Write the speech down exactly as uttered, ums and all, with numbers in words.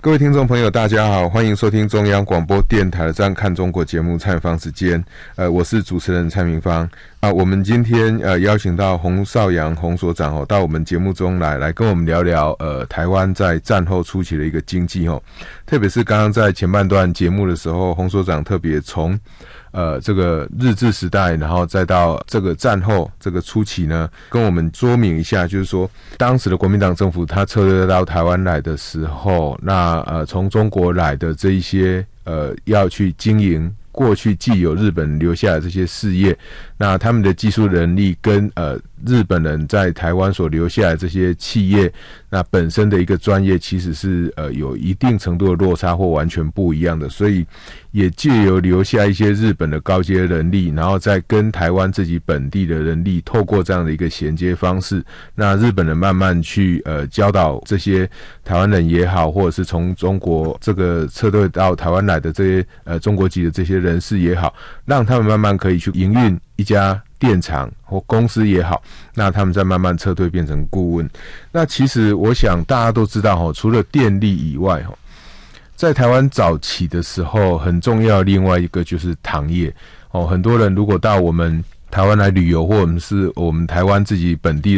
各位听众朋友大家好，欢迎收听中央广播电台的这样看中国节目蔡明芳时间，呃，我是主持人蔡明芳啊。我们今天呃邀请到洪绍扬洪所长哦到我们节目中来，来跟我们聊聊呃台湾在战后初期的一个经济哦，特别是刚刚在前半段节目的时候，洪所长特别从呃，这个日治时代，然后再到这个战后这个初期呢，跟我们说明一下，就是说当时的国民党政府他撤退到台湾来的时候，那呃从中国来的这一些呃要去经营过去既有日本留下的这些事业，那他们的技术能力跟呃日本人在台湾所留下的这些企业，那本身的一个专业其实是呃有一定程度的落差或完全不一样的，所以也借由留下一些日本的高阶人力，然后再跟台湾自己本地的人力透过这样的一个衔接方式，那日本人慢慢去呃教导这些台湾人也好，或者是从中国这个撤退到台湾来的这些呃中国籍的这些人士也好，让他们慢慢可以去营运一家电厂或公司也好，那他们再慢慢撤退变成顾问。那其实我想大家都知道，除了电力以外，在台湾早期的时候很重要的另外一个就是糖业。很多人如果到我们台湾来旅游，或者是我们台湾自己本地